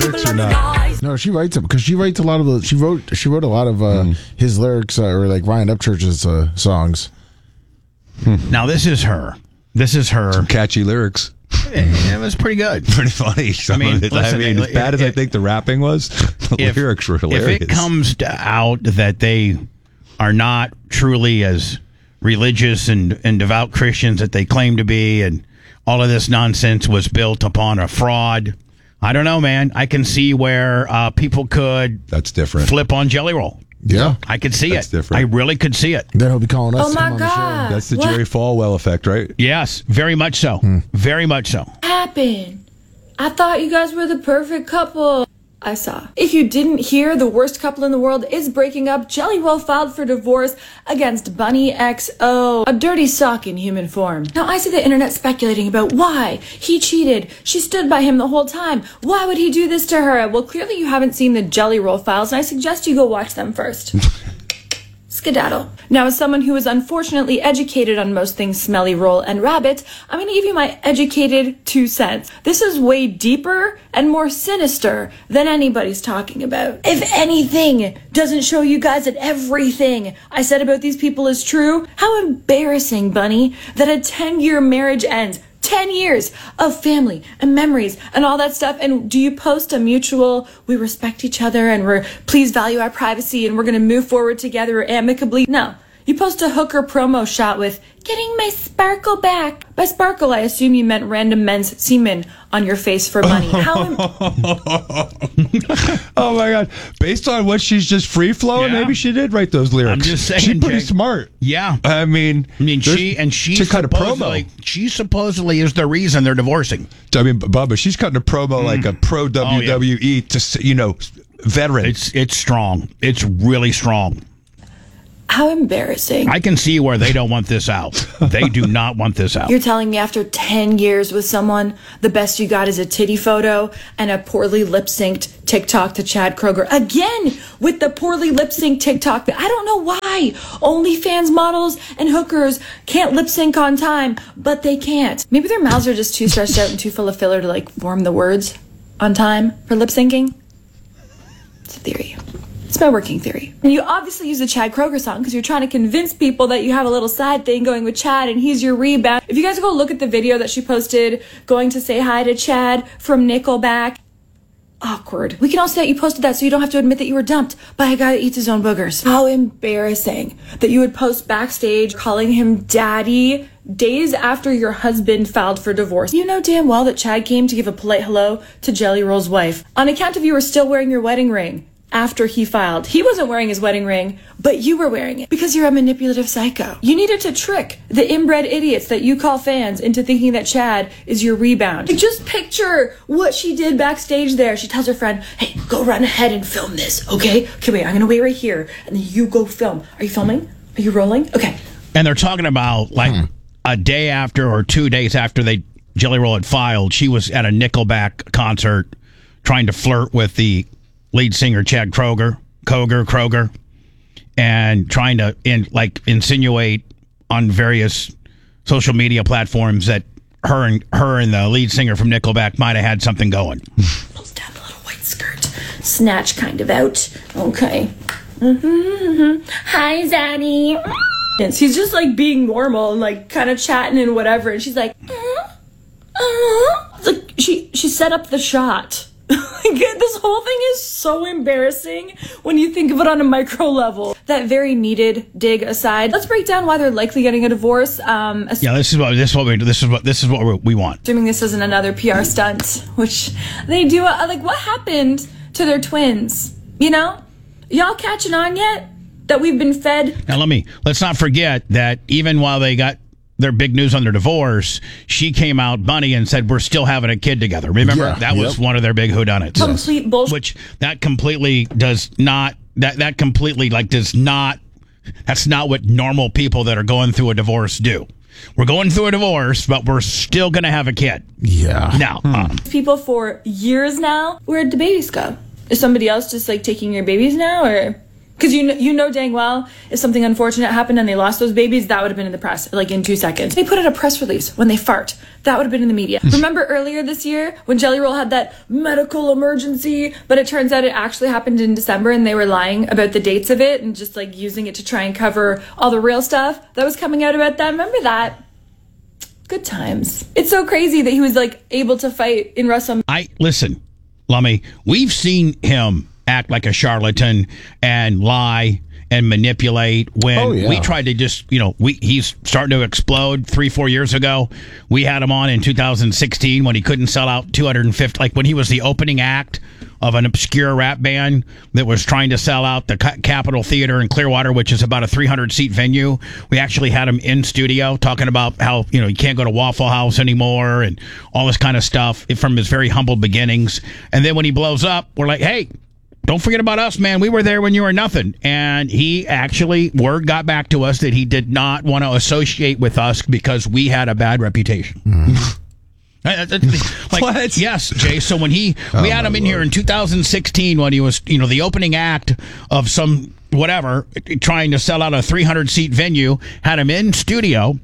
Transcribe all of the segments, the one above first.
lyrics or not? No, she writes them because she writes a lot of the. She wrote a lot of his lyrics or like Ryan Upchurch's songs. Now this is her. Some catchy lyrics. It was pretty good. Pretty funny. As bad as I think the rapping was, the lyrics were hilarious. If it comes out that they are not truly as religious and devout Christians that they claim to be, and all of this nonsense was built upon a fraud, I don't know, man. I can see where people could That's different. flip on Jelly Roll. Yeah, I could see That's it. different. I really could see it. then he'll be calling us. Oh to come my on the show. God. That's the What Jerry Falwell effect, right? Yes, very much so. Very much so. happened? I thought you guys were the perfect couple. I saw. If you didn't hear, the worst couple in the world is breaking up. Jelly Roll filed for divorce against Bunny XO, a dirty sock in human form. Now I see the internet speculating about why he cheated. She stood by him the whole time. Why would he do this to her? Well, clearly you haven't seen the Jelly Roll files, and I suggest you go watch them first. Skedaddle. Now, as someone who is unfortunately educated on most things Smelly Roll and Rabbit, I'm going to give you my educated 2 cents. This is way deeper and more sinister than anybody's talking about. If anything doesn't show you guys that everything I said about these people is true, how embarrassing, Bunny, that a 10-year marriage ends. 10 years of family and memories and all that stuff. And do you post a mutual, we respect each other and please value our privacy and we're going to move forward together amicably? No. You post a hooker promo shot with getting my sparkle back. By sparkle, I assume you meant random men's semen on your face for money. Oh my God. Based on what she's just free flowing, Yeah. maybe she did write those lyrics. I'm just saying, she's pretty Jake. smart. Yeah. I mean, she cut a promo. She supposedly is the reason they're divorcing. I mean, Bubba, she's cutting a promo like a pro WWE veteran. It's strong. It's really strong. How embarrassing. I can see where they don't want this out. They do not want this out. You're telling me after 10 years with someone, the best you got is a titty photo and a poorly lip-synced TikTok to Chad Kroger. Again, with the poorly lip-synced TikTok. I don't know why OnlyFans models and hookers can't lip-sync on time, but they can't. Maybe their mouths are just too stretched out and too full of filler to like form the words on time for lip-syncing. It's a theory. It's my working theory. And you obviously use the Chad Kroger song because you're trying to convince people that you have a little side thing going with Chad and he's your rebound. If you guys go look at the video that she posted going to say hi to Chad from Nickelback, awkward. We can all say that you posted that so you don't have to admit that you were dumped by a guy that eats his own boogers. How embarrassing that you would post backstage calling him daddy days after your husband filed for divorce. You know damn well that Chad came to give a polite hello to Jelly Roll's wife on account of you were still wearing your wedding ring. After he filed. He wasn't wearing his wedding ring, but you were wearing it because you're a manipulative psycho. You needed to trick the inbred idiots that you call fans into thinking that Chad is your rebound. Like, just picture what she did backstage there. She tells her friend, hey, go run ahead and film this, okay? Okay, wait, I'm gonna wait right here, and then you go film. Are you filming? Are you rolling? Okay. And they're talking about like a day after or 2 days after Jelly Roll had filed, she was at a Nickelback concert trying to flirt with the lead singer Chad Kroger, and trying to insinuate on various social media platforms that her and the lead singer from Nickelback might have had something going. Pulls down the little white skirt, snatch kind of out. Okay. Hi, Zaddy. He's just like being normal and like kind of chatting and whatever, and she's like, It's like she set up the shot. This whole thing is so embarrassing when you think of it on a micro level. That very needed dig aside, let's break down why they're likely getting a divorce. This is what we want. Assuming this isn't another PR stunt, which they do. Like, what happened to their twins? You know, y'all catching on yet? That we've been fed. Now let's not forget that even while they got their big news on their divorce, she came out, Bunny, and said, we're still having a kid together. Remember? Yeah, that was one of their big whodunits. Complete bullshit. Which that completely does not, that completely does not, that's not what normal people that are going through a divorce do. We're going through a divorce, but we're still going to have a kid. Yeah. Now, People for years now, where'd the babies go? Is somebody else just like taking your babies now, or Because you know dang well, if something unfortunate happened and they lost those babies, that would have been in the press, like in 2 seconds. They put out a press release when they fart. That would have been in the media. Remember earlier this year when Jelly Roll had that medical emergency, but it turns out it actually happened in December and they were lying about the dates of it and just like using it to try and cover all the real stuff that was coming out about that. Remember that? Good times. It's so crazy that he was like able to fight in WrestleMania. Listen, Lummy, we've seen him act like a charlatan and lie and manipulate when we tried to just, he's starting to explode 3-4 years ago. We had him on in 2016 when he couldn't sell out 250, like when he was the opening act of an obscure rap band that was trying to sell out the Capitol Theater in Clearwater, which is about a 300-seat venue. We actually had him in studio talking about how, you can't go to Waffle House anymore and all this kind of stuff from his very humble beginnings. And then when he blows up, we're like, hey, don't forget about us, man. We were there when you were nothing. And he actually, word got back to us that he did not want to associate with us because we had a bad reputation. What? Yes, Jay. So when we had him in here in 2016 when he was, the opening act of some whatever, trying to sell out a 300-seat venue, had him in studio,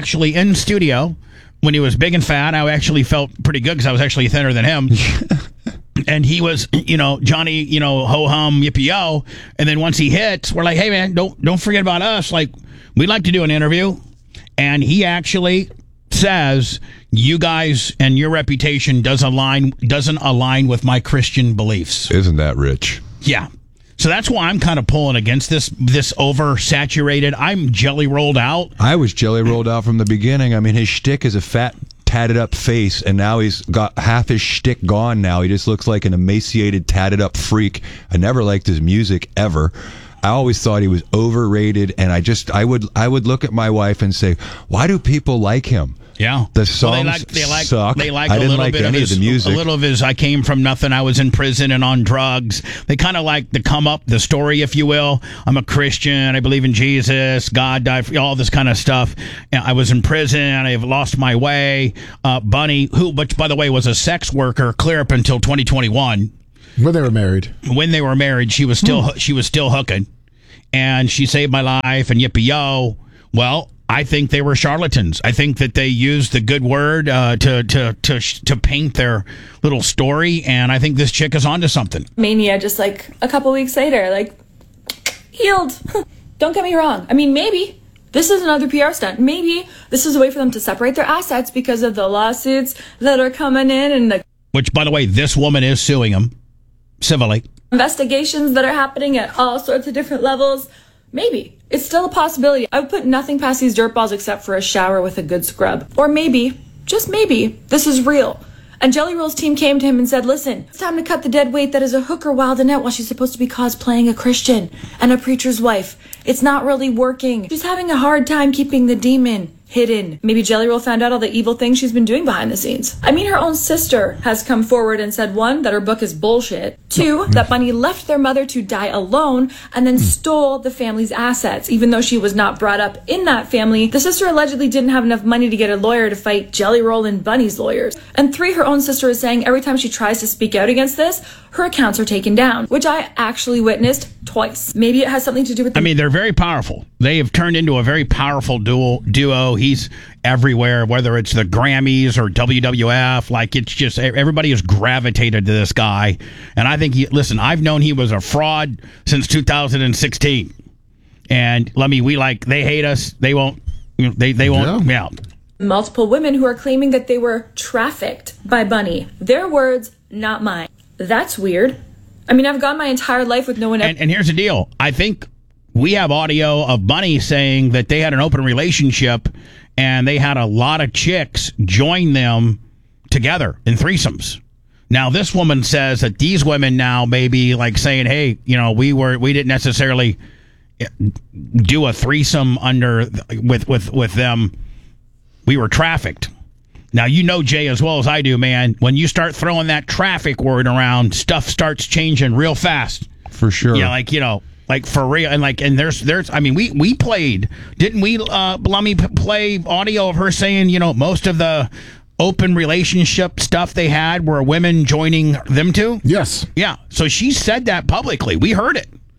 when he was big and fat. I actually felt pretty good because I was actually thinner than him. And he was, Johnny, ho-hum, yippee-yo. And then once he hits, we're like, hey, man, don't forget about us. Like, we'd like to do an interview. And he actually says, you guys and your reputation doesn't align with my Christian beliefs. Isn't that rich? Yeah. So that's why I'm kind of pulling against this oversaturated. I'm jelly rolled out. I was jelly rolled out from the beginning. I mean, his shtick is a fat, tatted up face, and now he's got half his shtick gone now. He just looks like an emaciated, tatted up freak. I never liked his music ever. I always thought he was overrated, and I would look at my wife and say, why do people like him? Yeah, the songs suck. They like I a didn't little like bit any of the music. A little of his. I came from nothing. I was in prison and on drugs. They kind of like the come up, the story, if you will. I'm a Christian. I believe in Jesus. God died for all this kind of stuff. And I was in prison. I've lost my way. Bunny, who, which by the way was a sex worker, clear up until 2021. When they were married. When they were married, she was still hooking, and she saved my life. And yippee yo. Well, I think they were charlatans. I think that they used the good word to paint their little story, and I think this chick is onto something. Mania just like a couple weeks later, like healed. Don't get me wrong. I mean, maybe this is another PR stunt. Maybe this is a way for them to separate their assets because of the lawsuits that are coming in and the which, by the way, this woman is suing him civilly. Investigations that are happening at all sorts of different levels. Maybe. It's still a possibility. I would put nothing past these dirtballs except for a shower with a good scrub. Or maybe, just maybe, this is real. And Jelly Roll's team came to him and said, listen, it's time to cut the dead weight that is a hooker wild Annette while she's supposed to be cosplaying a Christian and a preacher's wife. It's not really working. She's having a hard time keeping the demon hidden. Maybe Jelly Roll found out all the evil things she's been doing behind the scenes. I mean, her own sister has come forward and said, 1, that her book is bullshit. 2, that Bunny left their mother to die alone and then stole the family's assets. Even though she was not brought up in that family, the sister allegedly didn't have enough money to get a lawyer to fight Jelly Roll and Bunny's lawyers. And 3, her own sister is saying every time she tries to speak out against this, her accounts are taken down, which I actually witnessed twice. Maybe it has something to do with I mean, they're very powerful. They have turned into a very powerful duo. He's everywhere, whether it's the Grammys or WWF. Like, it's just everybody has gravitated to this guy. And I think, I've known he was a fraud since 2016. And they hate us. They won't, they won't, yeah. Multiple women who are claiming that they were trafficked by Bunny. Their words, not mine. That's weird. I mean, I've gone my entire life with no one else. And here's the deal. I think we have audio of Bunny saying that they had an open relationship and they had a lot of chicks join them together in threesomes. Now, this woman says that these women now may be like saying, hey, we didn't necessarily do a threesome with them. We were trafficked. Now, Jay, as well as I do, man, when you start throwing that traffic word around, stuff starts changing real fast. For sure. Yeah, like for real. And there's I mean, we played, didn't we, Blummy, play audio of her saying, most of the open relationship stuff they had were women joining them too? Yes. Yeah. So she said that publicly. We heard it.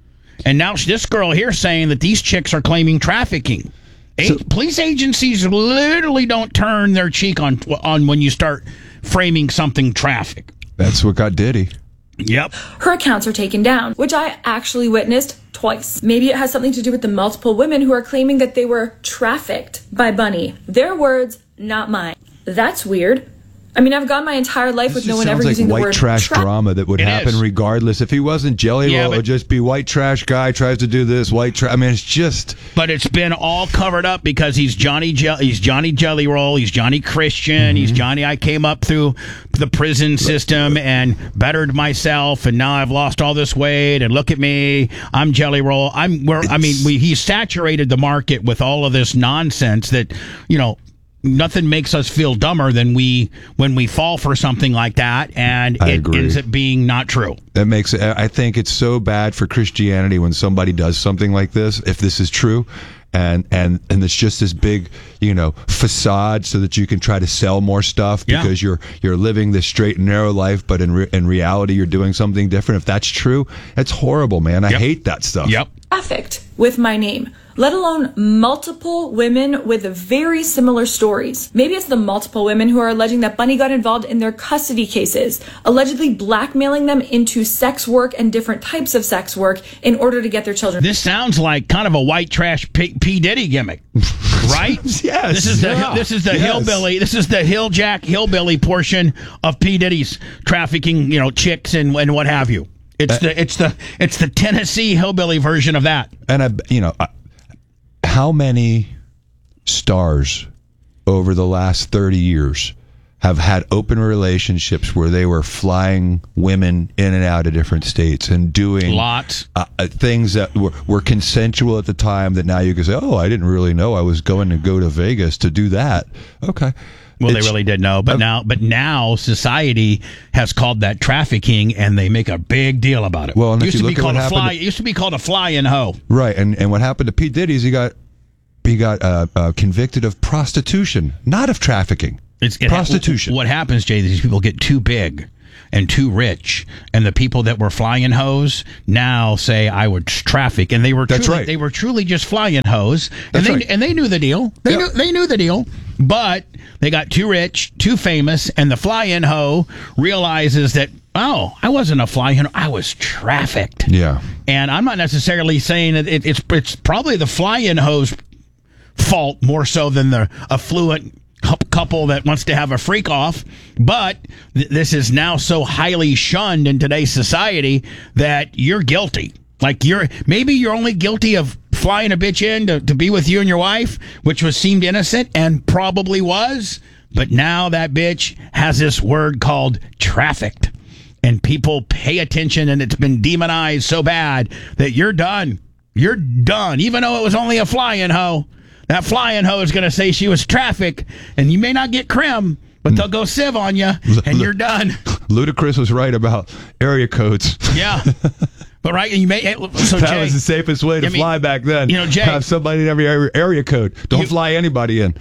And now this girl here saying that these chicks are claiming trafficking. Police agencies literally don't turn their cheek on when you start framing something traffic. That's what got Diddy. Yep. Her accounts are taken down, which I actually witnessed twice. Maybe it has something to do with the multiple women who are claiming that they were trafficked by Bunny. Their words, not mine. That's weird. I mean, I've gone my entire life with no one ever using the word white trash drama that would happen regardless. If he wasn't Jelly Roll, it would just be white trash guy tries to do this, white trash. I mean, it's just... But it's been all covered up because he's Johnny Jelly Roll, he's Johnny Christian, he's Johnny I came up through the prison system and bettered myself, and now I've lost all this weight, and look at me, I'm Jelly Roll. He's saturated the market with all of this nonsense that, nothing makes us feel dumber than when we fall for something like that, and it ends up being not true. I think it's so bad for Christianity when somebody does something like this, if this is true, and it's just this big, facade so that you can try to sell more stuff because you're living this straight and narrow life, but in reality you're doing something different. If that's true, it's horrible, man. I hate that stuff. Yep. Trafficked with my name, let alone multiple women with very similar stories. Maybe it's the multiple women who are alleging that Bunny got involved in their custody cases, allegedly blackmailing them into sex work and different types of sex work in order to get their children. This sounds like kind of a white trash P. Diddy gimmick, right? Yes. This is the hillbilly. This is the hillbilly portion of P. Diddy's trafficking, chicks and what have you. It's the Tennessee hillbilly version of that. And how many stars over the last 30 years have had open relationships where they were flying women in and out of different states and doing lots things that were consensual at the time that now you can say, oh, I didn't really know I was going to go to Vegas to do that. Okay. Well, they really did know, but now society has called that trafficking, and they make a big deal about it. Well, and it used to be called a fly-in hoe. Right, and what happened to Pete Diddy is he got convicted of prostitution, not of trafficking. Prostitution. What happens, Jay? These people get too big and too rich, and the people that were flying hoes now say I would traffic, and they were truly just flying hoes, and they knew the deal. They knew the deal, but they got too rich, too famous, and the fly-in hoe realizes that, oh, I wasn't a fly-in, I was trafficked. Yeah, and I'm not necessarily saying that it's probably the fly-in hoe's fault more so than the affluent couple that wants to have a freak off, but this is now so highly shunned in today's society that you're guilty. Like you're only guilty of flying a bitch in to be with you and your wife, which seemed innocent and probably was, but now that bitch has this word called trafficked, and people pay attention, and it's been demonized so bad that you're done. You're done, even though it was only a fly-in hoe. That flying hoe is going to say she was trafficked, and you may not get crim, but they'll go sieve on you, and you're done. Ludacris was right about area codes. Yeah. But right, and you may. So that Jay, was the safest way to fly back then. Jay, have somebody in every area code. Don't fly anybody in.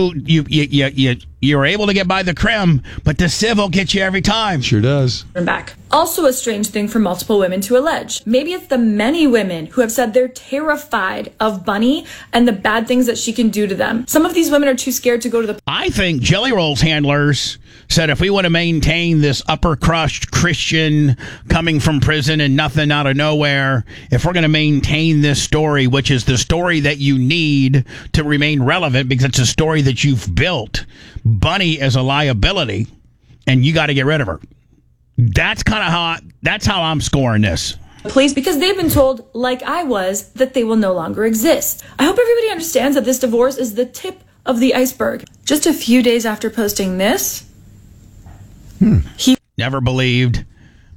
You're able to get by the crim, but the sieve will get you every time. Sure does. Back. Also a strange thing for multiple women to allege. Maybe it's the many women who have said they're terrified of Bunny and the bad things that she can do to them. Some of these women are too scared to go to the... I think Jelly Roll's handlers said if we want to maintain this upper crust Christian coming from prison and nothing out of nowhere, if we're going to maintain this story, which is the story that you need to remain relevant because it's a story that you've built, Bunny is a liability and you got to get rid of her. That's how I'm scoring this. Police, because they've been told, like I was, that they will no longer exist. I hope everybody understands that this divorce is the tip of the iceberg. Just a few days after posting this, he never believed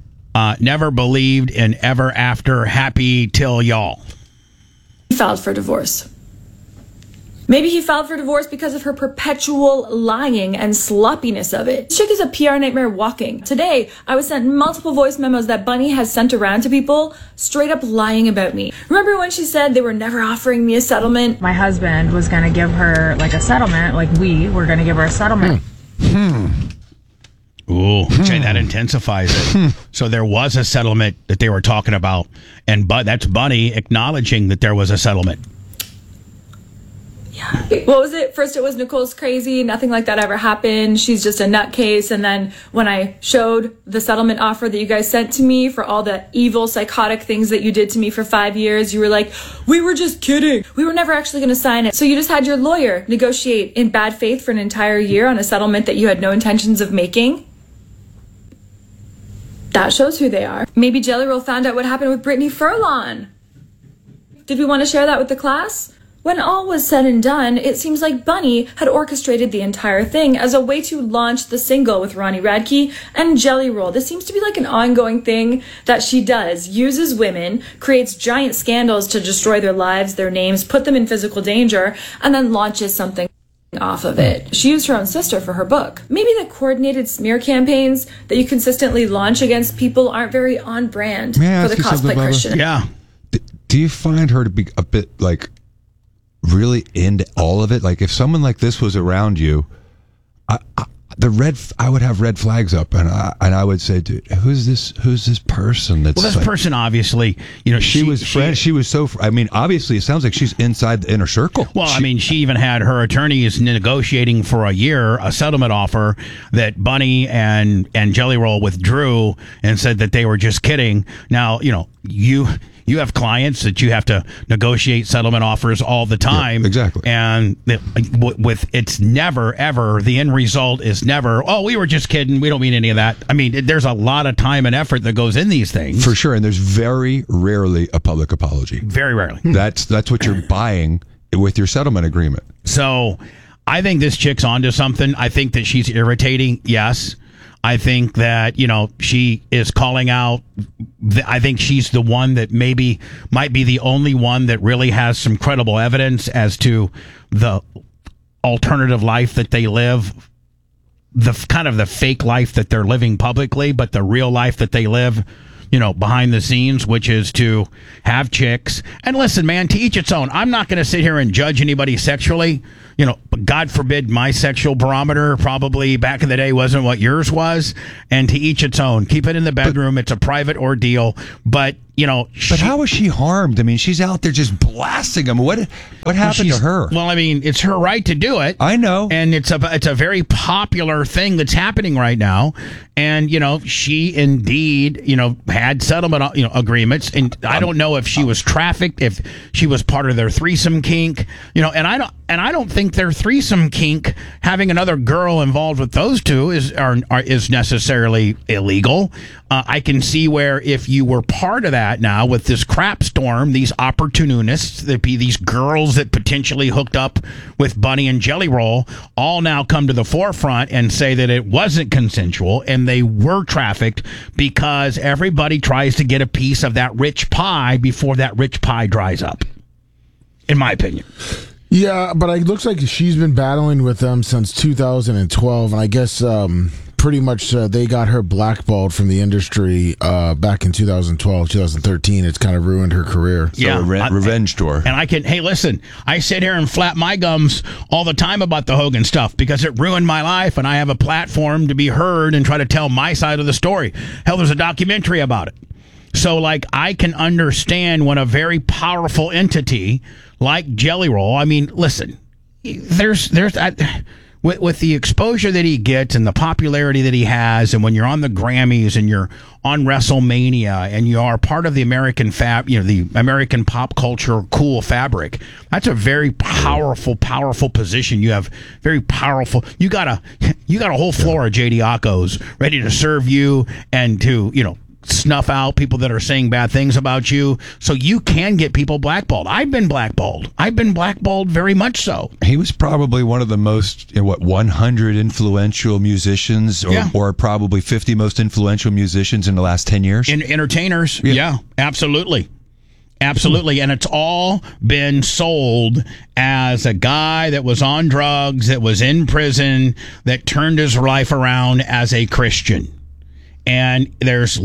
in ever after happy till y'all. He filed for divorce. Maybe he filed for divorce because of her perpetual lying and sloppiness of it. This chick is a PR nightmare walking. Today, I was sent multiple voice memos that Bunny has sent around to people straight up lying about me. Remember when she said they were never offering me a settlement? My husband was going to give her like a settlement, like we were going to give her a settlement. Ooh, say that intensifies it. So there was a settlement that they were talking about, and that's Bunny acknowledging that there was a settlement. Yeah. What was it? First it was Nicole's crazy, nothing like that ever happened, she's just a nutcase. And then when I showed the settlement offer that you guys sent to me for all the evil, psychotic things that you did to me for 5 years, you were like, we were just kidding. We were never actually going to sign it. So you just had your lawyer negotiate in bad faith for an entire year on a settlement that you had no intentions of making? That shows who they are. Maybe Jelly Roll found out what happened with Brittany Furlan. Did we want to share that with the class? When all was said and done, it seems like Bunny had orchestrated the entire thing as a way to launch the single with Ronnie Radke and Jelly Roll. This seems to be like an ongoing thing that she does. Uses women, creates giant scandals to destroy their lives, their names, put them in physical danger, and then launches something off of it. She used her own sister for her book. Maybe the coordinated smear campaigns that you consistently launch against people aren't very on brand for the cosplay Christian. Yeah. Do you find her to be a bit like really into all of it? Like if someone like this was around you, I would have red flags up, and I would say, dude, who's this person? That's this person obviously, she was friends. She was so. I mean, obviously, it sounds like she's inside the inner circle. Well, she even had her attorneys negotiating for a year a settlement offer that Bunny and Jelly Roll withdrew and said that they were just kidding. Now, you have clients that you have to negotiate settlement offers all the time. Yeah, exactly. And it's never, ever, the end result is never, oh, we were just kidding. We don't mean any of that. I mean, there's a lot of time and effort that goes in these things. For sure. And there's very rarely a public apology. Very rarely. That's what you're buying with your settlement agreement. So I think this chick's onto something. I think that she's irritating. Yes. I think that, she is calling out. I think she's the one that maybe might be the only one that really has some credible evidence as to the alternative life that they live, the kind of the fake life that they're living publicly, but the real life that they live, behind the scenes, which is to have chicks. And listen, man, to each its own. I'm not going to sit here and judge anybody sexually. God forbid my sexual barometer probably back in the day wasn't what yours was. And to each its own. Keep it in the bedroom. It's a private ordeal. But, But how was she harmed? I mean, she's out there just blasting them. What happened to her? Well, I mean, it's her right to do it. I know. And it's a very popular thing that's happening right now. And, she indeed, had settlement, agreements. And I don't know if she was trafficked, if she was part of their threesome kink, and I don't think their threesome kink, having another girl involved with those two is necessarily illegal. I can see where if you were part of that now with this crap storm, these opportunists, there'd be these girls that potentially hooked up with Bunny and Jelly Roll, all now come to the forefront and say that it wasn't consensual and they were trafficked because everybody tries to get a piece of that rich pie before that rich pie dries up, in my opinion. Yeah, but it looks like she's been battling with them since 2012, and I guess pretty much they got her blackballed from the industry back in 2012, 2013. It's kind of ruined her career. So yeah, revenge tour. And hey, listen, I sit here and flap my gums all the time about the Hogan stuff because it ruined my life, and I have a platform to be heard and try to tell my side of the story. Hell, there's a documentary about it. So, I can understand when a very powerful entity like Jelly Roll, I mean, listen, there's with the exposure that he gets and the popularity that he has, and when you're on the Grammys and you're on WrestleMania and you are part of the American the American pop culture cool fabric, that's a very powerful position. You have very powerful. You got a whole floor of JD Akos ready to serve you and to snuff out people that are saying bad things about you, so you can get people blackballed. I've been blackballed very much so. He was probably one of the most 100 influential musicians or probably 50 most influential musicians in the last 10 years. In entertainers. Yeah, absolutely. And it's all been sold as a guy that was on drugs, that was in prison, that turned his life around as a Christian. And there's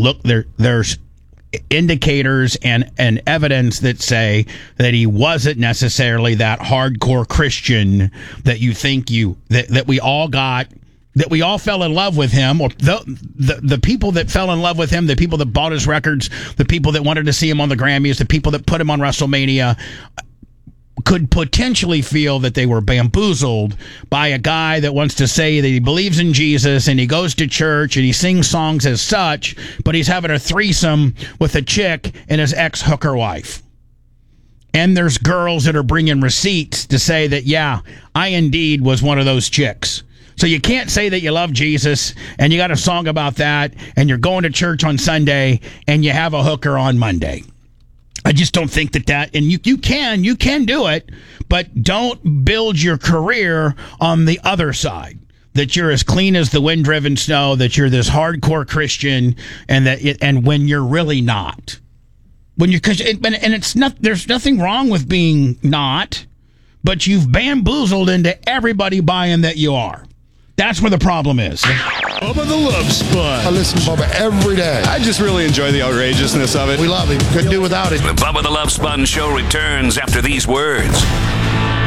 indicators and evidence that say that he wasn't necessarily that hardcore Christian that you think that we all got that we all fell in love with him, or the people that fell in love with him, the people that bought his records, the people that wanted to see him on the Grammys, the people that put him on WrestleMania, could potentially feel that they were bamboozled by a guy that wants to say that he believes in Jesus and he goes to church and he sings songs as such, but he's having a threesome with a chick and his ex-hooker wife. And there's girls that are bringing receipts to say that, yeah, I indeed was one of those chicks. So you can't say that you love Jesus and you got a song about that and you're going to church on Sunday and you have a hooker on Monday. I just don't think that, and you can do it, but don't build your career on the other side. That you're as clean as the wind-driven snow, that you're this hardcore Christian, and when you're really not. And it's not, there's nothing wrong with being not, but you've bamboozled into everybody buying that you are. That's where the problem is. Bubba the Love Sponge. I listen to Bubba every day. I just really enjoy the outrageousness of it. We love him. Couldn't do without it. The Bubba the Love Sponge Show returns after these words.